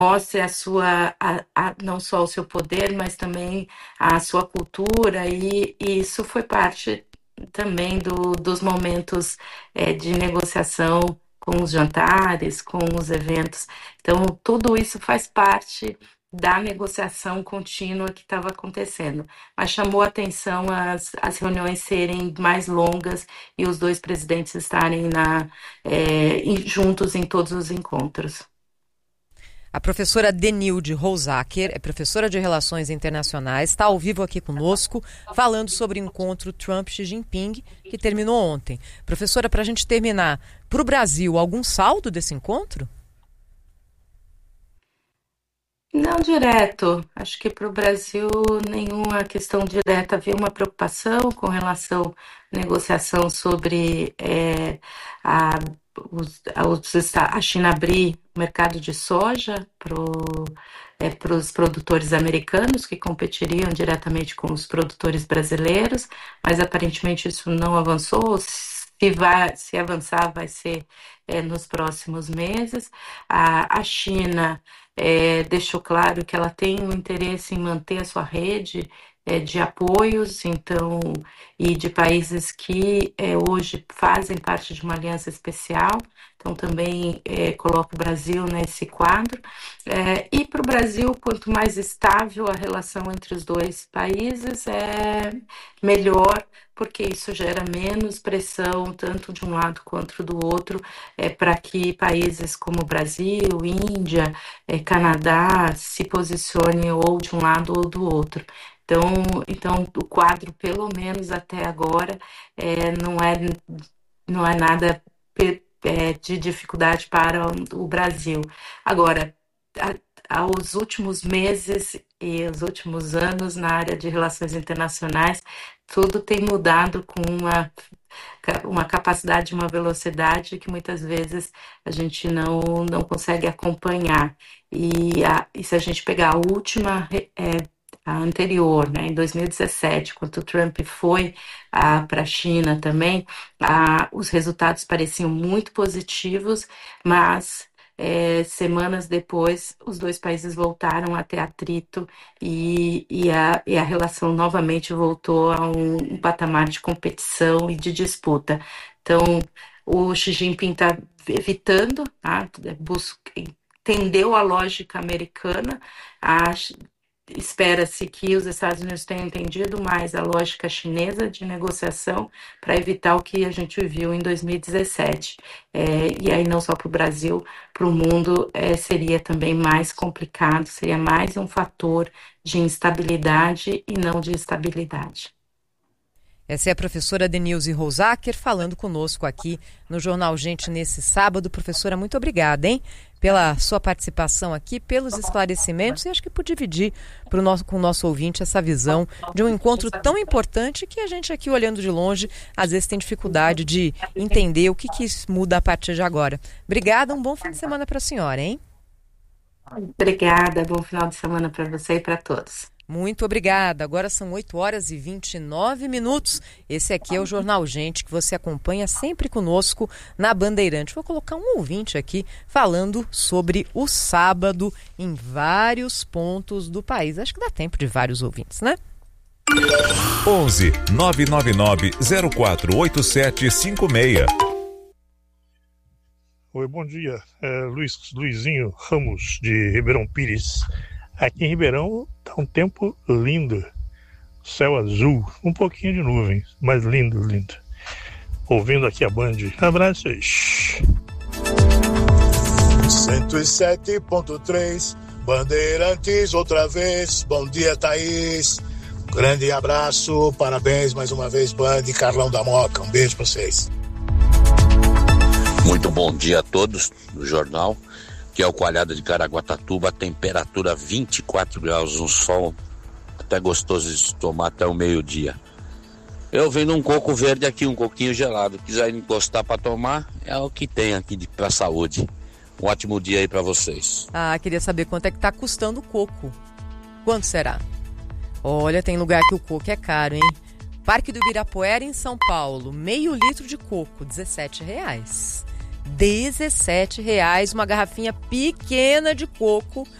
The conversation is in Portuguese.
mostre não só o seu poder, mas também a sua cultura, e isso foi parte também dos momentos de negociação com os jantares, com os eventos. Então, tudo isso faz parte da negociação contínua que estava acontecendo. Mas chamou a atenção as reuniões serem mais longas e os dois presidentes estarem juntos em todos os encontros. A professora Denilde Rousaker é professora de Relações Internacionais, está ao vivo aqui conosco, falando sobre o encontro Trump-Xi Jinping, que terminou ontem. Professora, para a gente terminar, para o Brasil, algum saldo desse encontro? Não direto. Acho que para o Brasil nenhuma questão direta. Havia uma preocupação com relação à negociação sobre a, a China abrir o mercado de soja para os produtores americanos que competiriam diretamente com os produtores brasileiros, mas aparentemente isso não avançou. Se avançar, vai ser nos próximos meses. A China deixou claro que ela tem um interesse em manter a sua rede de apoios, então, e de países que hoje fazem parte de uma aliança especial, então também coloca o Brasil nesse quadro. E para o Brasil, quanto mais estável a relação entre os dois países, melhor, porque isso gera menos pressão, tanto de um lado quanto do outro, para que países como Brasil, Índia, Canadá se posicionem ou de um lado ou do outro. Então o quadro, pelo menos até agora, não é nada de dificuldade para o Brasil. Agora, aos últimos meses e os últimos anos na área de relações internacionais, tudo tem mudado com uma capacidade, uma velocidade que muitas vezes a gente não consegue acompanhar. E se a gente pegar a última, a anterior, né, em 2017, quando o Trump foi para a China também, os resultados pareciam muito positivos, mas semanas depois os dois países voltaram a ter atrito e a relação novamente voltou a um patamar de competição e de disputa. Então, o Xi Jinping está evitando, tá? Entendeu a lógica americana, espera-se que os Estados Unidos tenham entendido mais a lógica chinesa de negociação para evitar o que a gente viu em 2017. E aí não só para o Brasil, para o mundo seria também mais complicado, seria mais um fator de instabilidade e não de estabilidade. Essa é a professora Denilde Rousaker falando conosco aqui no Jornal Gente nesse sábado. Professora, muito obrigada, hein? Pela sua participação aqui, pelos esclarecimentos e acho que por dividir com o nosso ouvinte essa visão de um encontro tão importante que a gente aqui olhando de longe às vezes tem dificuldade de entender o que muda a partir de agora. Obrigada, um bom fim de semana para a senhora, hein? Obrigada, bom final de semana para você e para todos. Muito obrigada. Agora são 8h29. Esse aqui é o Jornal Gente, que você acompanha sempre conosco na Bandeirante. Vou colocar um ouvinte aqui falando sobre o sábado em vários pontos do país. Acho que dá tempo de vários ouvintes, né? 11 999 048756. Oi, bom dia. Luizinho Ramos, de Ribeirão Pires. Aqui em Ribeirão tá um tempo lindo, céu azul, um pouquinho de nuvens, mas lindo, lindo. Ouvindo aqui a Band. Abraços. 107.3 Bandeirantes outra vez. Bom dia, Thaís. Grande abraço, parabéns mais uma vez, Band. Carlão da Moca, um beijo pra vocês. Muito bom dia a todos do jornal. Que é o Coalhada de Caraguatatuba, a temperatura 24 graus, um sol até gostoso de tomar até o meio-dia. Eu vendo um coco verde aqui, um coquinho gelado. Quiser encostar para tomar, é o que tem aqui para saúde. Um ótimo dia aí para vocês. Queria saber quanto é que tá custando o coco. Quanto será? Olha, tem lugar que o coco é caro, hein? Parque do Ibirapuera, em São Paulo, meio litro de coco, R$17. R$17, uma garrafinha pequena de coco